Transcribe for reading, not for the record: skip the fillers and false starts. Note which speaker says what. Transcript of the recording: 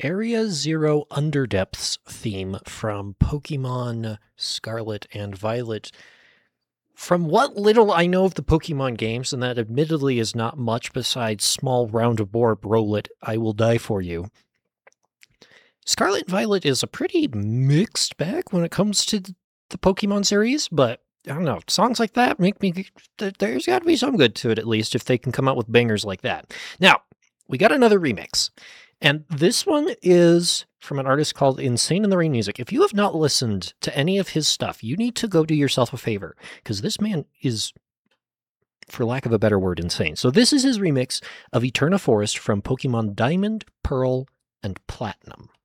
Speaker 1: Area Zero Underdepths theme from Pokemon Scarlet and Violet. From what little I know of the Pokemon games, and that admittedly is not much besides small round of boar Brolet, I will die for you. Scarlet and Violet is a pretty mixed bag when it comes to the Pokemon series, but I don't know, songs like that make me, there's got to be some good to it at least if they can come out with bangers like that. Now, we got another remix, and this one is from an artist called Insane in the Rain Music. If you have not listened to any of his stuff, you need to go do yourself a favor, because this man is, for lack of a better word, insane. So this is his remix of Eterna Forest from Pokemon Diamond, Pearl, and Platinum.